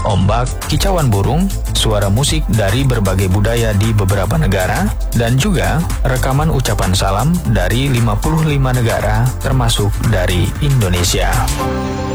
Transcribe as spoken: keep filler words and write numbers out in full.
ombak, kicauan burung, suara musik dari berbagai budaya di beberapa negara, dan juga rekaman ucapan salam dari lima puluh lima negara termasuk dari Indonesia.